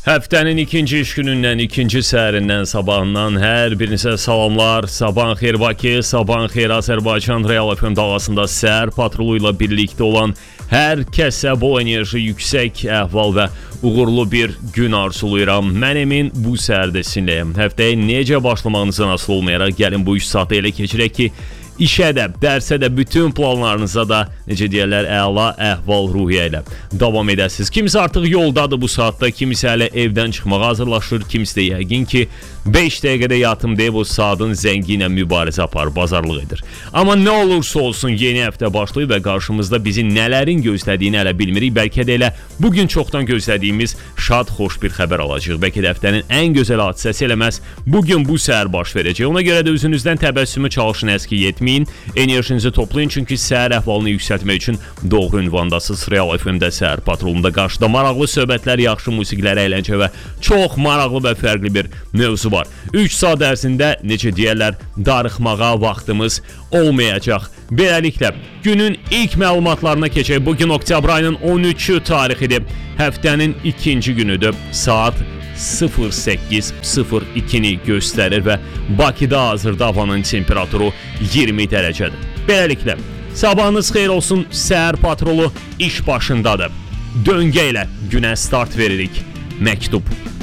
Həftənin ikinci iş günündən, ikinci səhərindən, sabahından hər birinizə salamlar. Sabahın xeyir Bakı, sabahın xeyir Azərbaycan. Real FM dalğasında səhər patrolu ilə birlikdə olan hər kəsə bol enerji, yüksək əhval və uğurlu bir gün arzulayıram. Mən Emin bu səhərdə sizinləyəm. Həftəyə necə başlamağınızdan asılı olmayaraq gəlin bu 3 saatı elə keçirək ki, İşə də, dərsə də, bütün planlarınıza da, necə deyərlər, əla əhval-ruhiyyə ilə davam edəsiniz. Kimisi artıq yoldadır bu saatda, kimisi hələ evdən çıxmağa hazırlaşır, kimisi də yəqin ki, 5 dəqiqədə yatım deyib o saatın zəngi ilə mübarizə apar, bazarlıq edir. Amma nə olursa olsun yeni həftə başlayıb və qarşımızda bizi nələrin gözlədiyini hələ bilmirik. Bəlkə də elə bugün çoxdan gözlədiyimiz şad, xoş bir xəbər alacaq. Bəlkə də həftənin ən gözəl hadisəsi eləməz bugün bu səhər baş verəcək. Ona görə də özünüzdən təbəssümü çalışın əski yetməyin. Enerjinizi toplayın, çünki səhər əhvalını yüksəltmək üçün doğru ünvandasınız. Real FM-də səhər patrolunda qarşıda maraqlı söhbətlər, yaxşı musiqilər, əyləncə və çox maraqlı və fərqli bir mövzu var. 3 saat ərzində, necə deyərlər, darıxmağa vaxtımız olmayacaq. Beləliklə, günün ilk məlumatlarına keçək. Bugün oktyabr ayının 13-ü tarixidir. Həftənin ikinci günüdür. Saat 08:02-ni göstərir və Bakıda hazırda havanın temperaturu 20 dərəcədir. Beləliklə, sabahınız xeyir olsun, səhər patrolu iş başındadır. Döngə ilə günə start veririk. Məktub.